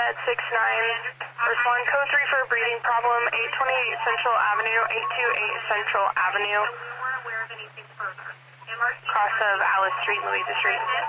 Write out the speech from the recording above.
Med 69. Respond code 3 for a breathing problem, 828 Central Avenue, 828 Central Avenue. Cross of Alice Street, Louisa Street.